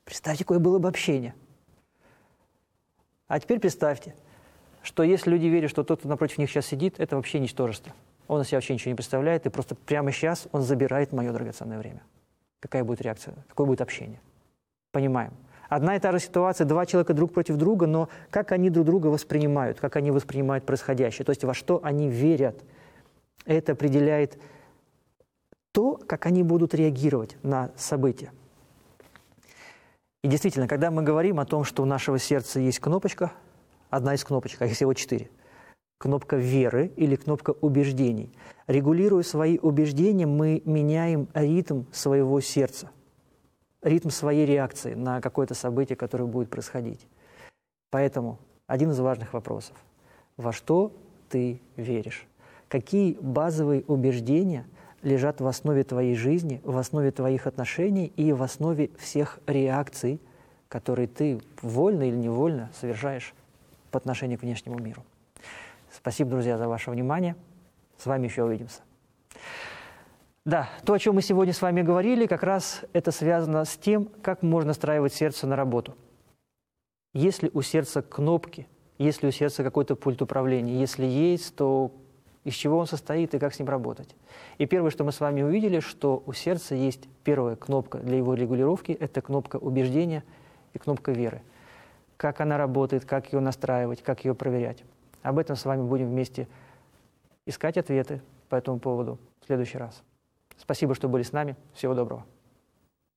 Представьте, какое было бы общение. А теперь представьте, что если люди верят, что тот, кто напротив них сейчас сидит, это вообще ничтожество. Он из себя вообще ничего не представляет, и просто прямо сейчас он забирает мое драгоценное время. Какая будет реакция? Какое будет общение? Понимаем. Одна и та же ситуация, два человека друг против друга, но как они друг друга воспринимают, как они воспринимают происходящее, то есть во что они верят, это определяет то, как они будут реагировать на события. И действительно, когда мы говорим о том, что у нашего сердца есть кнопочка, одна из кнопочек, а их всего 4, кнопка веры или кнопка убеждений. Регулируя свои убеждения, мы меняем ритм своего сердца, ритм своей реакции на какое-то событие, которое будет происходить. Поэтому один из важных вопросов – во что ты веришь? Какие базовые убеждения лежат в основе твоей жизни, в основе твоих отношений и в основе всех реакций, которые ты вольно или невольно совершаешь по отношению к внешнему миру? Спасибо, друзья, за ваше внимание. С вами еще увидимся. Да, то, о чем мы сегодня с вами говорили, как раз это связано с тем, как можно настраивать сердце на работу. Если у сердца кнопки, если у сердца какой-то пульт управления, если есть, то из чего он состоит и как с ним работать. И первое, что мы с вами увидели, что у сердца есть первая кнопка для его регулировки, это кнопка убеждения и кнопка веры. Как она работает, как ее настраивать, как ее проверять. Об этом с вами будем вместе искать ответы по этому поводу в следующий раз. Спасибо, что были с нами. Всего доброго.